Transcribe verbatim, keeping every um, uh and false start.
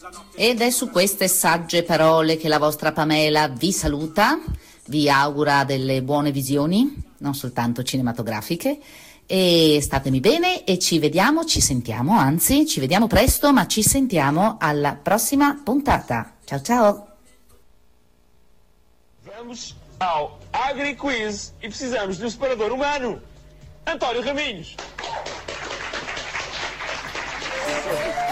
Ed è su queste sagge parole che la vostra Pamela vi saluta, vi augura delle buone visioni, non soltanto cinematografiche, e statemi bene e ci vediamo, ci sentiamo, anzi ci vediamo presto, ma ci sentiamo alla prossima puntata. Ciao ciao! Vamos ao AgriQuiz e precisamos de um separador humano. António Raminhos.